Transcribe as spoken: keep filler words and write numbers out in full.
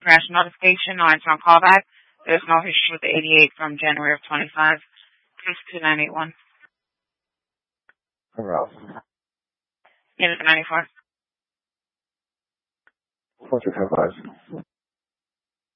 Crash notification, no answer on callback. There's no history with the eighty-eight from January of twenty-five. Please two nine eight one. Where else? Unit ninety-four. Four two five five.